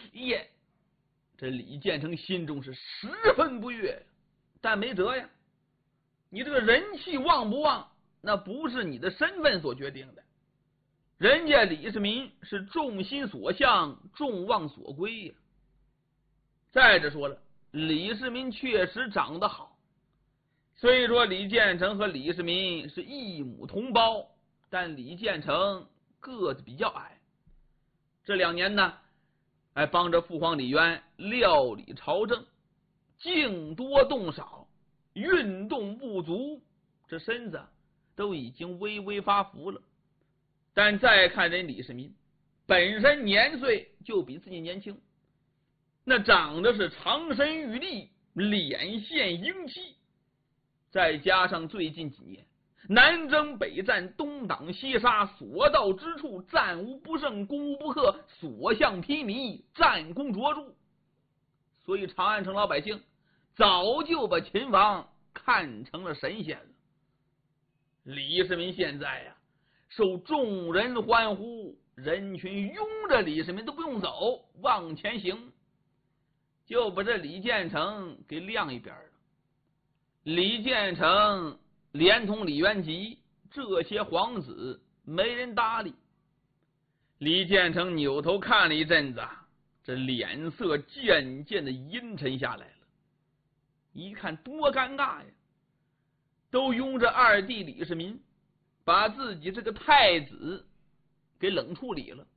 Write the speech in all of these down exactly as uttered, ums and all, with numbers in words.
耶，这李建成心中是十分不悦，但没辙呀。你这个人气旺不旺，那不是你的身份所决定的。人家李世民是众心所向，众望所归呀。再者说了，李世民确实长得好，虽说李建成和李世民是一母同胞，但李建成个子比较矮。这两年呢，还帮着父皇李渊料理朝政，静多动少，运动不足，这身子都已经微微发福了。但再看人李世民，本身年岁就比自己年轻，那长得是长身玉立，脸现英气，再加上最近几年南征北战，东挡西杀，所到之处战无不胜，攻无不克，所向披靡，战功卓著，所以长安城老百姓早就把秦王看成了神仙了。李世民现在呀、啊，受众人欢呼，人群拥着李世民都不用走，往前行，就把这李建成给晾一边了。李建成连同李元吉这些皇子没人搭理。李建成扭头看了一阵子，这脸色渐渐的阴沉下来了。一看多尴尬呀，都拥着二弟李世民，把自己这个太子给冷处理了。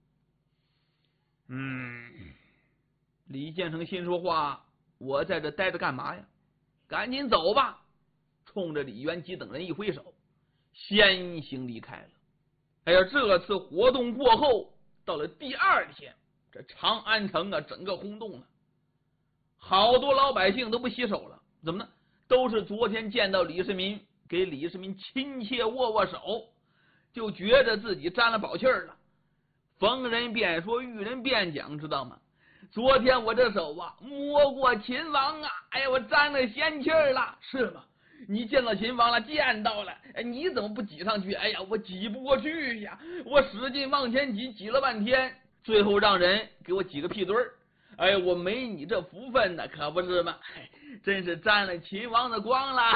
嗯，李建成心说话，我在这待着干嘛呀？赶紧走吧！冲着李元吉等人一挥手，先行离开了。哎呀，这次活动过后，到了第二天，这长安城啊，整个轰动了，好多老百姓都不洗手了。怎么呢？都是昨天见到李世民，给李世民亲切握握手，就觉得自己沾了宝气儿了。逢人便说，遇人便讲，知道吗？昨天我这手啊摸过秦王啊，哎呀，我沾了仙气儿了。是吗？你见到秦王了？见到了。哎，你怎么不挤上去？哎呀，我挤不过去呀，我使劲往前挤，挤了半天，最后让人给我挤个屁墩儿。哎，我没你这福分呢，可不是吗？真是沾了秦王的光了。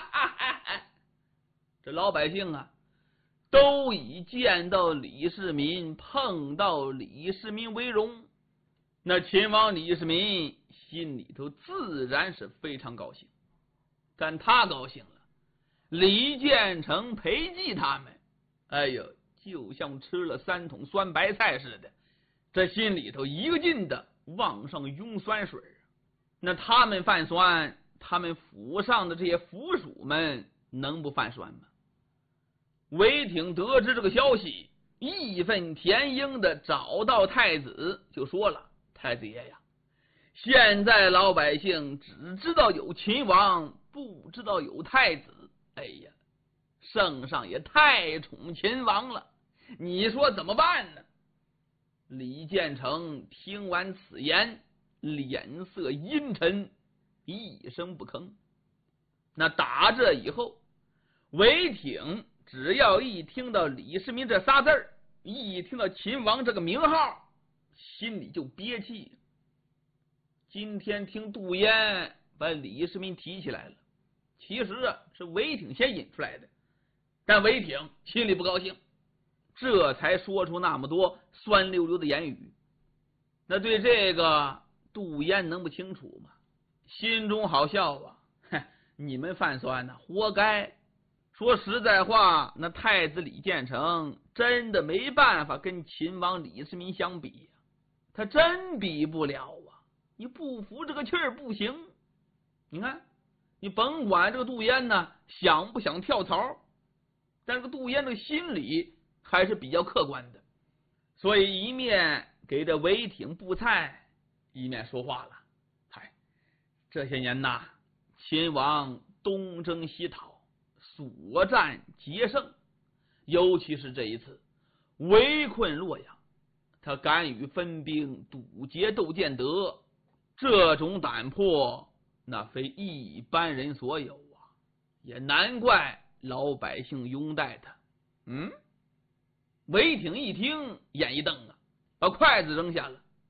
这老百姓啊，都以见到李世民、碰到李世民为荣。那秦王李世民心里头自然是非常高兴，但他高兴了，李建成、裴寂他们，哎呦，就像吃了三桶酸白菜似的，这心里头一个劲的往上涌酸水。那他们犯酸，他们府上的这些府属们能不犯酸吗？韦挺得知这个消息，义愤填膺的找到太子，就说了：太子爷呀，现在老百姓只知道有秦王，不知道有太子。哎呀，圣上也太宠秦王了，你说怎么办呢？李建成听完此言，脸色阴沉，一声不吭。那打这以后，韦挺只要一听到李世民这仨字儿，一听到秦王这个名号，心里就憋气。今天听杜淹把李世民提起来了，其实啊是韦挺先引出来的，但韦挺心里不高兴，这才说出那么多酸溜溜的言语。那对这个杜淹能不清楚吗？心中好笑啊，哼，你们犯酸呢、啊，活该。说实在话，那太子李建成真的没办法跟秦王李世民相比，他真比不了啊！你不服这个气儿不行。你看，你甭管这个杜淹呢想不想跳槽，但这个杜淹的心理还是比较客观的，所以一面给这韦挺布菜，一面说话了：嗨，这些年呐，秦王东征西讨，所战皆胜，尤其是这一次围困洛阳，他敢于分兵堵截窦建德，这种胆魄那非一般人所有啊，也难怪老百姓拥戴他。嗯，韦挺一听，眼一瞪啊，把筷子扔下了。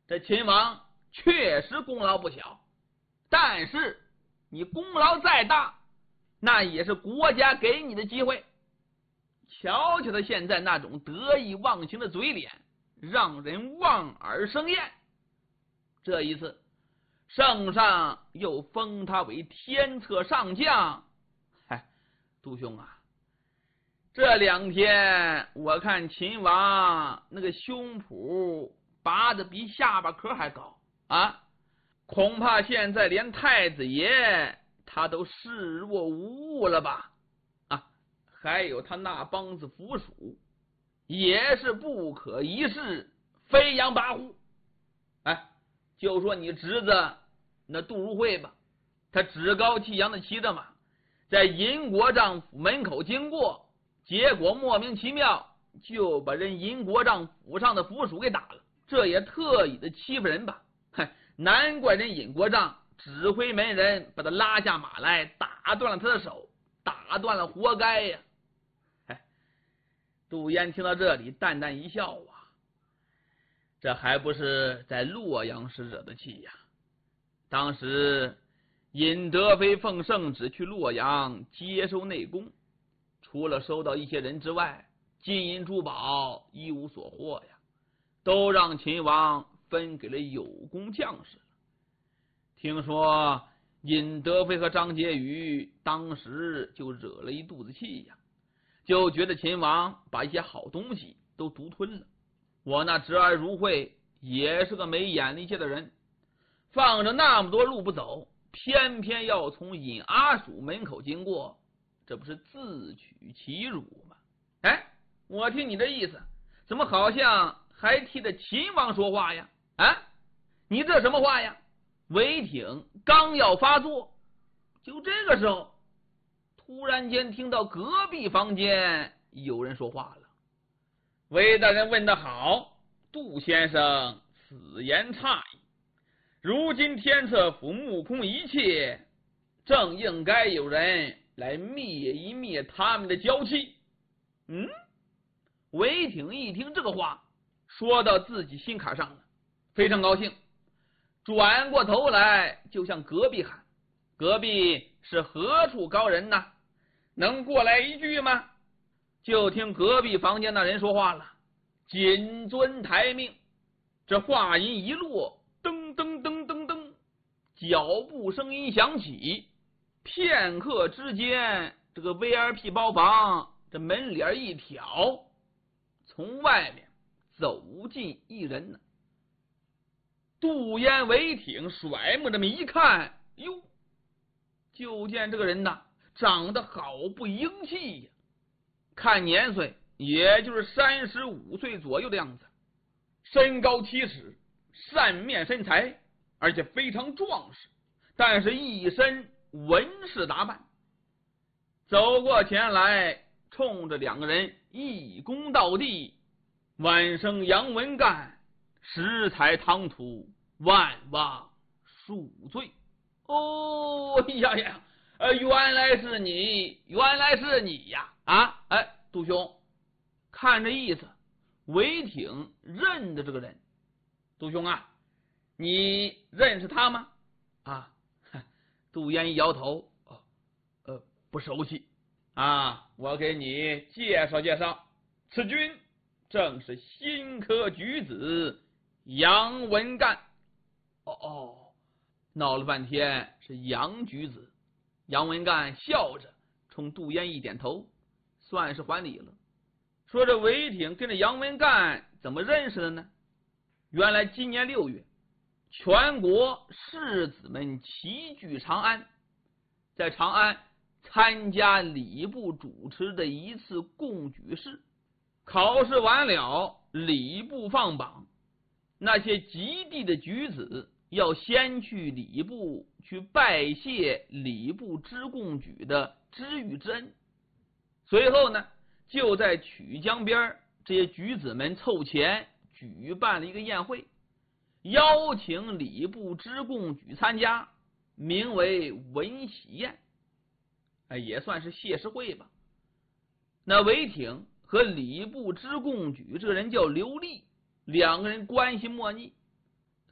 这秦王确实功劳不小，但是你功劳再大，那也是国家给你的机会。瞧瞧他现在那种得意忘形的嘴脸，让人望而生厌。这一次圣上又封他为天策上将。嗨，杜兄啊，这两天我看秦王那个胸脯拔得比下巴壳还高啊，恐怕现在连太子爷他都视若无物了吧？啊，还有他那帮子府属也是不可一世，飞扬跋扈。哎，就说你侄子那杜如晦吧，他趾高气扬的骑着马在尹国丈府门口经过，结果莫名其妙就把人尹国丈府上的府属给打了，这也特意的欺负人吧？嗨，难怪人尹国丈指挥门人把他拉下马来，打断了他的手，打断了活该呀！哎，杜淹听到这里淡淡一笑啊，这还不是在洛阳时惹的气呀？当时尹德妃奉圣旨去洛阳接收内宫，除了收到一些人之外，金银珠宝一无所获呀，都让秦王分给了有功将士了。听说尹德妃和张婕妤当时就惹了一肚子气呀，就觉得秦王把一些好东西都独吞了。我那侄儿如晦也是个没眼力见的人，放着那么多路不走，偏偏要从尹阿蜀门口经过，这不是自取其辱吗？哎，我听你的意思，怎么好像还替着秦王说话呀？啊，你这什么话呀？韦挺刚要发作，就这个时候，突然间听到隔壁房间有人说话了。韦大人问得好，杜先生此言差矣。如今天策府目空一切，正应该有人来灭一灭他们的娇气。嗯，韦挺一听这个话说到自己心坎上了，非常高兴，转过头来就向隔壁喊：隔壁是何处高人呢？能过来一句吗？就听隔壁房间那人说话了：谨遵台命。这话音一落，噔噔噔噔噔，脚步声音响起，片刻之间，这个 V I P 包房这门帘一挑，从外面走进一人呢。杜淹、韦挺甩目这么一看，哟，就见这个人呐，长得好不英气呀，看年岁也就是三十五岁左右的样子，身高七尺，扇面身材，而且非常壮实，但是一身文士打扮。走过前来，冲着两个人一躬到地，晚生杨文干，十才唐突，万望恕罪。哦呀呀，呃，原来是你，原来是你呀！啊，哎，杜兄，看这意思，韦挺认得这个人。杜兄啊，你认识他吗？啊，杜淹一摇头，哦，呃，不熟悉。啊，我给你介绍介绍，此君正是新科举子杨文干。哦哦，闹了半天是杨举子。杨文干笑着冲杜淹一点头，算是还礼了。说这韦挺跟着杨文干怎么认识的呢？原来今年六月，全国士子们齐聚长安，在长安参加礼部主持的一次贡举试。考试完了，礼部放榜，那些及第的举子要先去礼部去拜谢礼部知贡举的知遇之恩。随后呢，就在曲江边，这些举子们凑钱举办了一个宴会，邀请礼部知贡举参加，名为文喜宴，哎，也算是谢师会吧。那韦挺和礼部知贡举这个人叫刘立，两个人关系莫逆。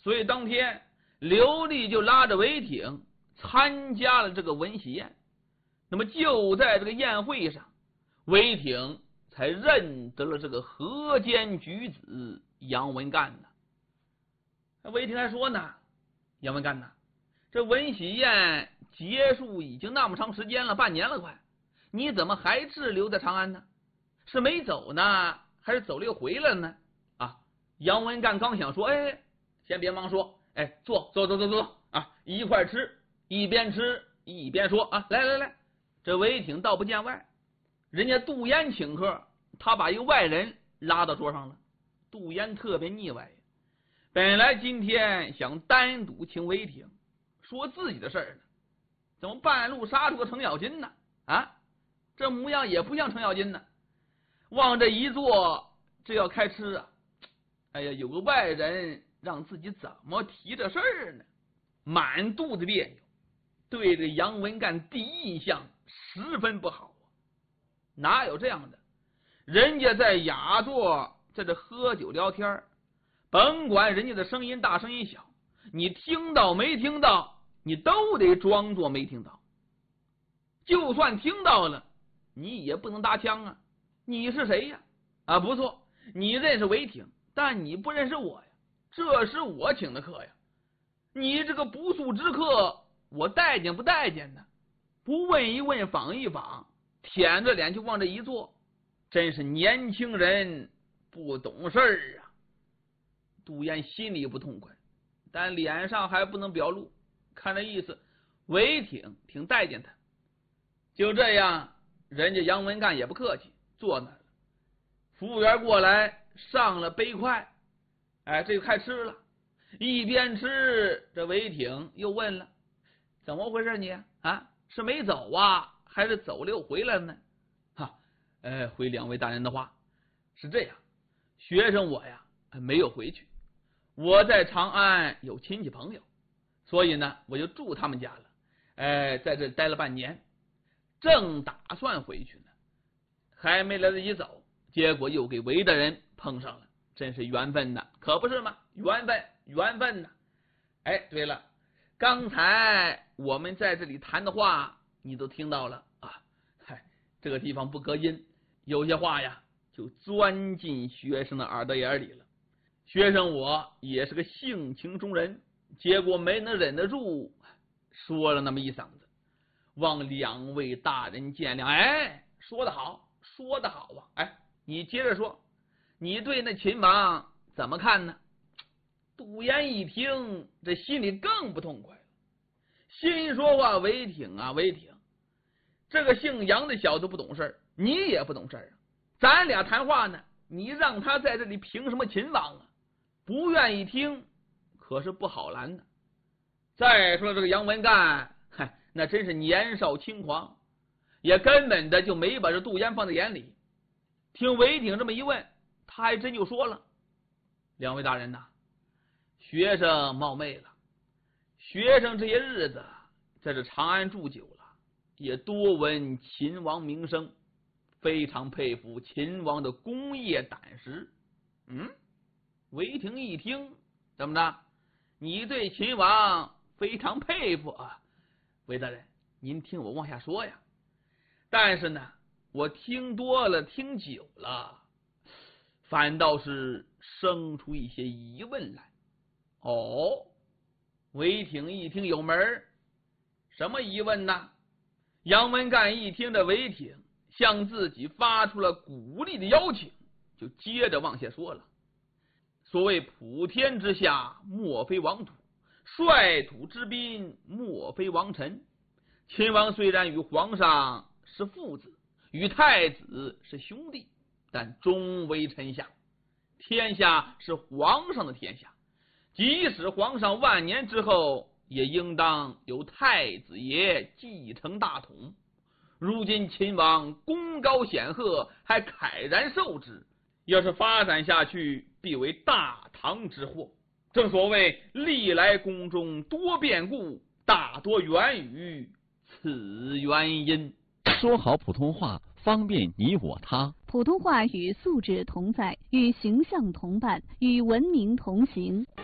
所以当天刘立就拉着韦挺参加了这个文喜宴。那么就在这个宴会上，韦挺才认得了这个河间举子杨文干呢。韦挺还说呢，杨文干呢，这文喜宴结束已经那么长时间了，半年了快，你怎么还滞留在长安呢？是没走呢，还是走了又回来了呢？啊，杨文干刚想说，哎，先别忙说，哎，坐坐坐坐坐啊，一块吃，一边吃一边说啊，来来来，这韦挺倒不见外，人家杜淹请客，他把一个外人拉到桌上了。杜淹特别腻歪，本来今天想单独请韦挺说自己的事儿呢，怎么半路杀出个程咬金呢？啊，这模样也不像程咬金呢。往这一坐，这要开吃啊，哎呀，有个外人让自己怎么提这事儿呢？满肚子别扭，对这杨文干第一印象十分不好啊。哪有这样的？人家在雅座在这喝酒聊天，甭管人家的声音大声音小，你听到没听到，你都得装作没听到。就算听到了，你也不能搭腔啊。你是谁呀？啊，不错，你认识韦挺，但你不认识我呀。这是我请的客呀，你这个不速之客，我待见不待见呢？不问一问，访一访，舔着脸就往这一坐，真是年轻人不懂事儿啊。杜淹心里不痛快，但脸上还不能表露，看这意思，韦挺挺待见他。就这样，人家杨文干也不客气，坐那儿了。服务员过来上了杯筷，哎，这就开吃了。一边吃，这韦挺又问了，怎么回事你啊？是没走啊，还是走了又回来了呢？哈，呃，回两位大人的话，是这样，学生我呀没有回去，我在长安有亲戚朋友，所以呢我就住他们家了，哎，在这待了半年，正打算回去呢，还没来得及走，结果又给韦大人碰上了，真是缘分呐，可不是吗？缘分，缘分呐！哎，对了，刚才我们在这里谈的话，你都听到了啊。嗨，这个地方不隔音，有些话呀就钻进学生的耳朵眼里了。学生我也是个性情中人，结果没能忍得住，说了那么一嗓子，望两位大人见谅。哎，说得好，说得好啊！哎，你接着说，你对那秦王怎么看呢？杜淹一听，这心里更不痛快了，心说话，韦挺啊韦挺，这个姓杨的小子不懂事，你也不懂事啊，咱俩谈话呢，你让他在这里凭什么秦王啊？不愿意听，可是不好拦呢。再说这个杨文干，嗨，那真是年少轻狂，也根本的就没把这杜淹放在眼里。听韦挺这么一问，他还真就说了，两位大人呐，学生冒昧了，学生这些日子在这长安住久了，也多闻秦王名声，非常佩服秦王的功业胆识。嗯，韦挺一听，怎么着？你对秦王非常佩服啊？韦大人，您听我往下说呀。但是呢，我听多了，听久了，反倒是生出一些疑问来。哦，韦挺一听有门，什么疑问呢？杨文干一听这韦挺向自己发出了鼓励的邀请，就接着往下说了。所谓普天之下莫非王土，率土之滨莫非王臣。秦王虽然与皇上是父子，与太子是兄弟，但终为臣下，天下是皇上的天下，即使皇上万年之后，也应当由太子爷继承大统。如今秦王功高显赫，还慨然受之，要是发展下去，必为大唐之祸。正所谓历来宫中多变故，大多源于此原因。 说好普通话，方便你我他。 普通话与素质同在，与形象同伴，与文明同行。